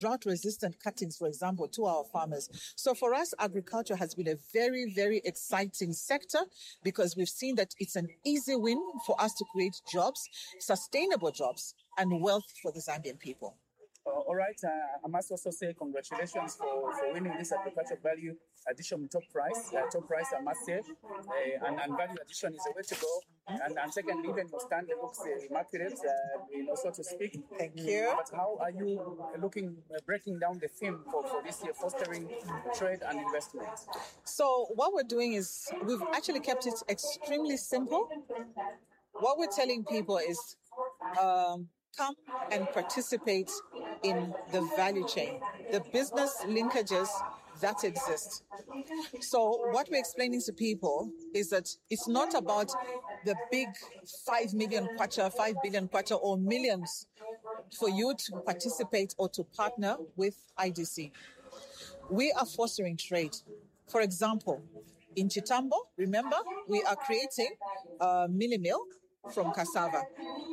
drought-resistant cuttings, for example, to our farmers. So for us, agriculture has been a very, very exciting sector because we've seen that it's an easy win for us to create jobs, sustainable jobs, and wealth for the Zambian people. All right. I must also say congratulations for winning this agricultural value addition top price. Top price, I must say. And value addition is the way to go. And secondly, even your stand looks immaculate, so to speak. Thank you. But how are you breaking down the theme for this year, fostering trade and investment? So what we're doing is we've actually kept it extremely simple. What we're telling people is come and participate in the value chain, the business linkages that exist. So what we're explaining to people is that it's not about the big 5 million kwacha, 5 billion kwacha, or millions for you to participate or to partner with IDC. We are fostering trade. For example, in Chitambo, remember, we are creating a mini mill from cassava.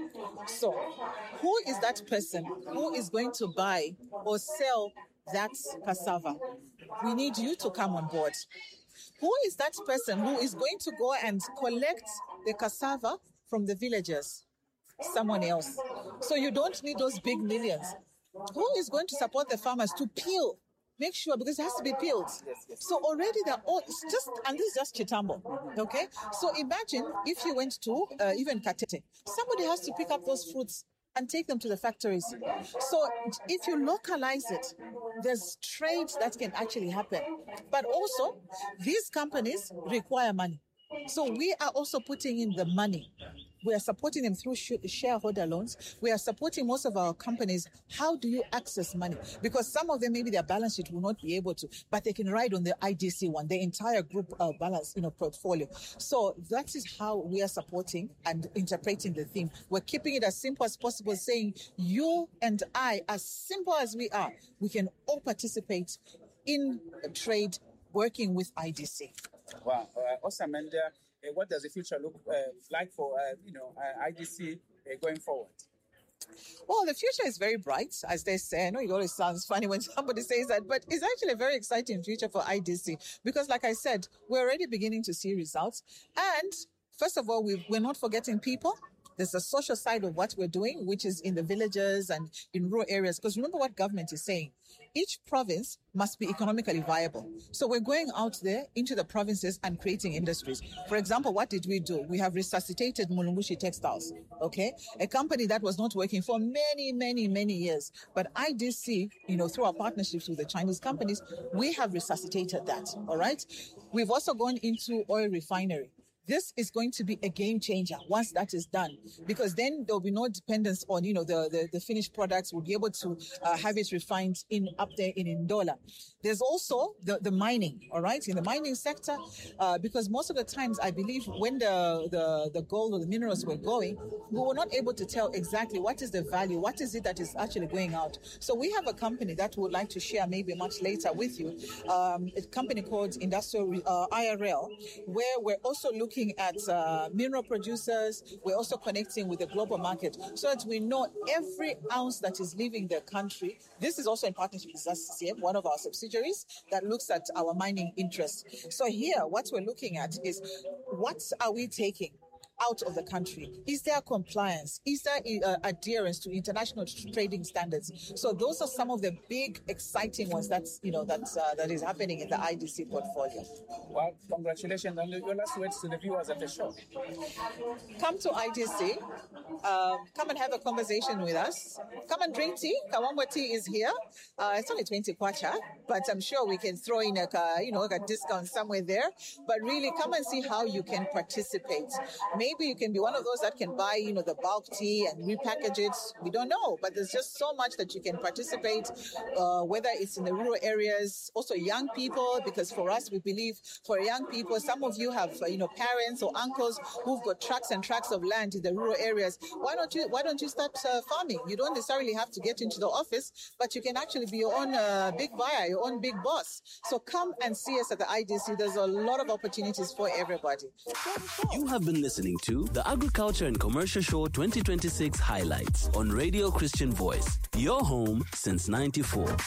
So who is that person who is going to buy or sell that cassava? We need you to come on board. Who is that person who is going to go and collect the cassava from the villagers? Someone else. So you don't need those big millions. Who is going to support the farmers to peel? Make sure, because it has to be peeled. Yes. So already and this is just Chitambo, okay? So imagine if you went to even Katete, somebody has to pick up those fruits and take them to the factories. So if you localize it, there's trade that can actually happen. But also, these companies require money. So we are also putting in the money. We are supporting them through shareholder loans. We are supporting most of our companies. How do you access money? Because some of them, maybe their balance sheet will not be able to, but they can ride on the IDC one, the entire group balance, portfolio. So that is how we are supporting and interpreting the theme. We're keeping it as simple as possible, saying you and I, as simple as we are, we can all participate in trade working with IDC. Wow, awesome. And what does the future look like for IDC going forward? Well, the future is very bright, as they say. I know it always sounds funny when somebody says that, but it's actually a very exciting future for IDC because, like I said, we're already beginning to see results. And first of all, we're not forgetting people. There's a social side of what we're doing, which is in the villages and in rural areas. Because remember what government is saying. Each province must be economically viable. So we're going out there into the provinces and creating industries. For example, what did we do? We have resuscitated Mulungushi Textiles, okay? A company that was not working for many, many, many years. But IDC, through our partnerships with the Chinese companies, we have resuscitated that, all right? We've also gone into oil refinery. This is going to be a game changer once that is done, because then there'll be no dependence on, the finished products. We'll be able to have it refined up there in Ndola. There's also the mining, all right, in the mining sector, because most of the times, I believe, when the gold or the minerals were going, we were not able to tell exactly what is the value, what is it that is actually going out. So we have a company that we would like to share maybe much later with you, a company called Industrial IRL, where we're also looking at mineral producers. We're also connecting with the global market so that we know every ounce that is leaving the country. This is also in partnership with SCCM, one of our subsidiaries that looks at our mining interests. So here, what we're looking at is what are we taking out of the country? Is there compliance? Is there adherence to international trading standards? So those are some of the big, exciting ones that is happening in the IDC portfolio. Well, congratulations. And your last words to the viewers of the show. Come to IDC. Come and have a conversation with us. Come and drink tea. Kawambwa tea is here. It's only 20 kwacha, but I'm sure we can throw in a discount somewhere there. But really, come and see how you can participate. Maybe you can be one of those that can buy, the bulk tea and repackage it. We don't know, but there's just so much that you can participate, whether it's in the rural areas, also young people, because for us, we believe for young people, some of you have, parents or uncles who've got tracts and tracts of land in the rural areas. Why don't you start farming? You don't necessarily have to get into the office, but you can actually be your own big buyer, your own big boss. So come and see us at the IDC. There's a lot of opportunities for everybody. You have been listening to the Agriculture and Commercial Show 2026 Highlights on Radio Christian Voice, your home since '94.